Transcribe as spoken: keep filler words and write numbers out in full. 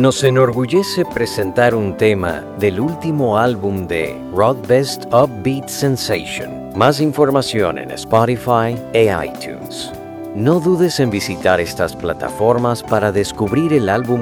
Nos enorgullece presentar un tema del último álbum de Rock Best Upbeat Sensation. Más información en Spotify e iTunes. No dudes en visitar estas plataformas para descubrir el álbum